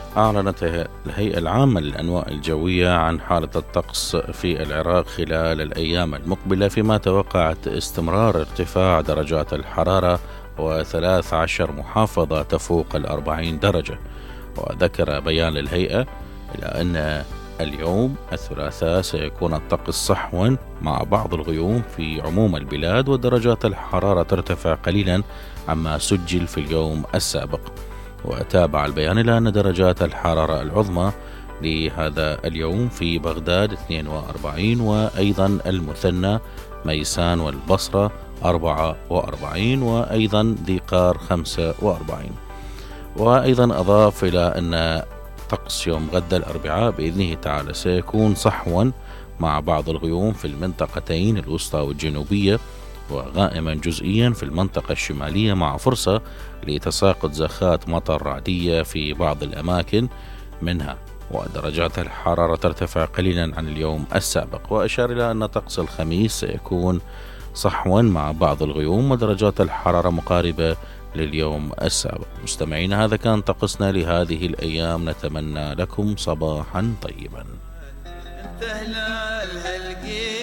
أعلنت الهيئة العامة للأنواع الجوية عن حالة الطقس في العراق خلال الأيام المقبلة، فيما توقعت استمرار ارتفاع درجات الحرارة و13 محافظة تفوق 40 درجة. وذكر بيان الهيئة إلى أن اليوم الثلاثاء سيكون الطقس صحوا مع بعض الغيوم في عموم البلاد، ودرجات الحرارة ترتفع قليلا عما سجل في اليوم السابق. وتابع البيان إلى أن درجات الحرارة العظمى لهذا اليوم في بغداد 42، وأيضا المثنى، ميسان والبصرة 44، وأيضا ذي قار 45. وأيضا أضاف إلى أن طقس يوم غد الأربعاء بإذنه تعالى سيكون صحوا مع بعض الغيوم في المنطقتين الوسطى والجنوبية، وغائما جزئيا في المنطقة الشمالية، مع فرصة لتساقط زخات مطر رعدية في بعض الأماكن منها. ودرجات الحرارة ترتفع قليلا عن اليوم السابق. وأشار إلى أن طقس الخميس سيكون صحوا مع بعض الغيوم، ودرجات الحرارة مقاربة لليوم السابق. مستمعين، هذا كان طقسنا لهذه الأيام، نتمنى لكم صباحا طيبا.